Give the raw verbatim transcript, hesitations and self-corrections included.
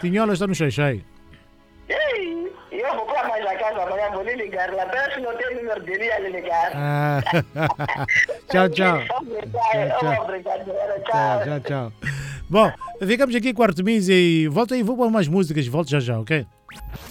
Tinhola está no Xai-Xai. Ei, eu vou para mais a casa amanhã, vou lhe ligar lá. Parece que não tem número dele a lhe ligar. Ah. Tchau, tchau. Obrigado, obrigado. Tchau, tchau, tchau. Bom, ficamos aqui com a Artemisia e volta aí, vou para umas músicas, volto já já, ok?